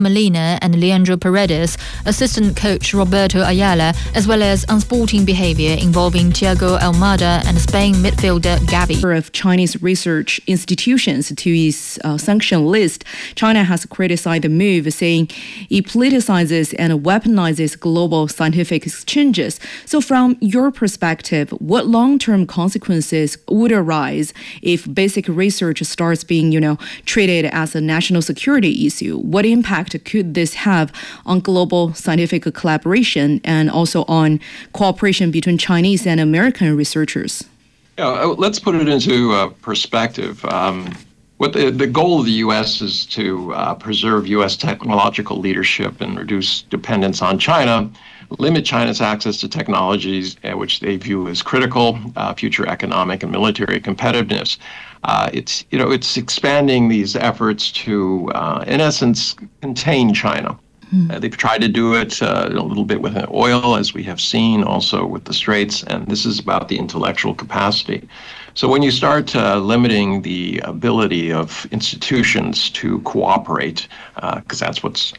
Molina and Leandro Paredes, assistant coach Roberto Ayala, as well as unsporting behavior involving Thiago Almada and Spain midfielder Gavi. Of Chinese research institutions to its sanction list, China has criticized the move, saying it politicizes and weaponizes global scientific exchanges. So from your perspective, what long-term consequences would arise if basic research starts being, treated as a national security issue? What impact could this have on global scientific collaboration and also on cooperation between Chinese and American researchers? Let's put it into perspective. What the goal of the U.S. is to preserve U.S. technological leadership and reduce dependence on China, limit China's access to technologies which they view as critical, future economic and military competitiveness. It's expanding these efforts to, in essence, contain China. They've tried to do it a little bit with oil, as we have seen, also with the Straits, and this is about the intellectual capacity. So when you start limiting the ability of institutions to cooperate, because that's what's